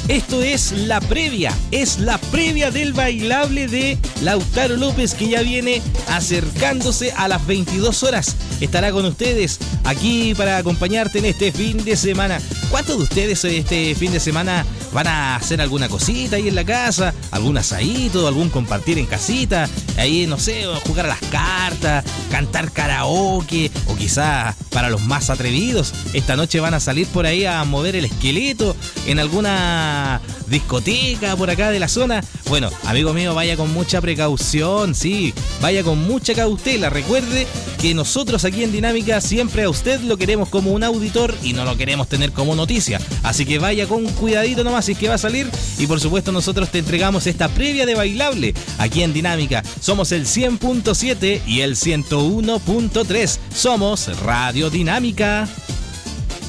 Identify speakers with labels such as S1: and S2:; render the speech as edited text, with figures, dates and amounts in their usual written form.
S1: Esto es la previa del bailable de Lautaro López, que ya viene acercándose a las 22 horas. Estará con ustedes aquí para acompañarte en este fin de semana. ¿Cuántos de ustedes este fin de semana van a hacer alguna cosita ahí en la casa? ¿Algún asadito? ¿Algún compartir en casita? Ahí, no sé, jugar a las cartas, cantar karaoke, o quizás para los más atrevidos, esta noche van a salir por ahí a mover el esqueleto en alguna discoteca por acá de la zona. Bueno, amigo mío, vaya con mucha precaución, sí, vaya con mucha cautela. Recuerde que nosotros aquí en Dinámica siempre a usted lo queremos como un auditor y no lo queremos tener como noticia. Así que vaya con cuidadito nomás si es que va a salir. Y por supuesto nosotros te entregamos esta previa de bailable aquí en Dinámica. Somos el 100.7 y el 101.3. Somos Radio Dinámica.